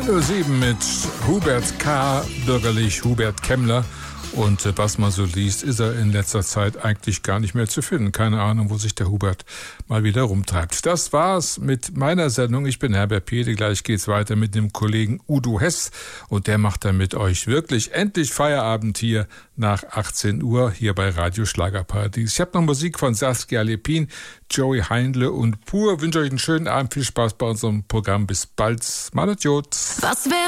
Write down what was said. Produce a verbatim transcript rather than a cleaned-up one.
zehn Uhr sieben mit Hubert K., bürgerlich Hubert Kemmler. Und äh, was man so liest, ist er in letzter Zeit eigentlich gar nicht mehr zu finden. Keine Ahnung, wo sich der Hubert mal wieder rumtreibt. Das war's mit meiner Sendung. Ich bin Herbert Piede. Gleich geht's weiter mit dem Kollegen Udo Hess. Und der macht dann mit euch wirklich endlich Feierabend hier nach achtzehn Uhr hier bei Radio Schlagerparadies. Ich habe noch Musik von Saskia Lepin, Joey Heindle und Pur. Ich wünsche euch einen schönen Abend. Viel Spaß bei unserem Programm. Bis bald. Mal adios. Was wär